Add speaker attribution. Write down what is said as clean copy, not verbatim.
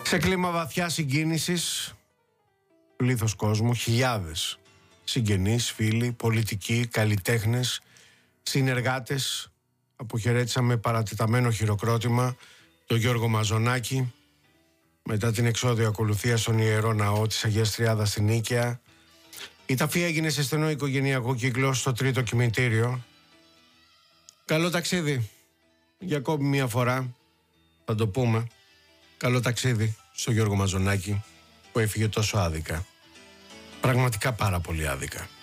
Speaker 1: Σε κλίμα βαθιά συγκίνησης, πλήθος κόσμου, χιλιάδες συγγενείς, φίλοι, πολιτικοί, καλλιτέχνες, συνεργάτες. Αποχαιρέτησαμε με παρατεταμένο χειροκρότημα τον Γιώργο Μαζονάκη μετά την εξώδιο ακολουθία στον Ιερό Ναό της Αγίας Τριάδας στην Νίκαια. Η ταφή έγινε σε στενό οικογενειακό κύκλο στο τρίτο κημητήριο. Καλό ταξίδι για ακόμη μία φορά, θα το πούμε. Καλό ταξίδι στο Γιώργο Μαζονάκη που έφυγε τόσο άδικα. Πραγματικά πάρα πολύ άδικα.